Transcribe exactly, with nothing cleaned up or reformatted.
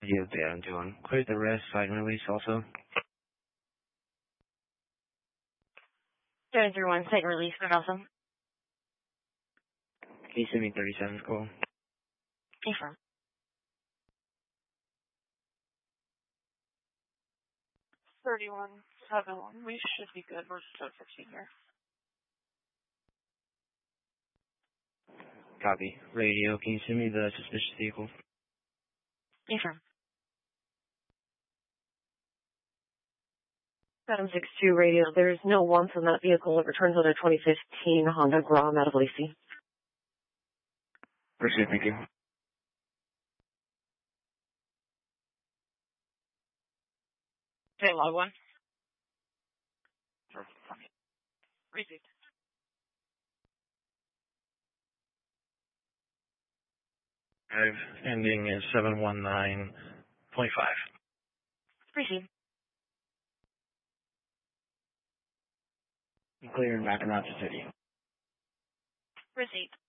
You down doing. Clear the rest, site and release also. seven three one, site and release, but also. Can you send me thirty-seven call? Affirm. thirty-one seven one. We should be good. We're just at fifteen here. Copy. Radio, can you send me the suspicious vehicle? Affirm. seven six two radio, there's no wants on that vehicle. It returns on a twenty fifteen Honda Grom out of Lacey. Appreciate it, thank you. Okay, log one. Received. Five, ending in seven one nine point five. Proceed. Clear and back around to city. Proceed.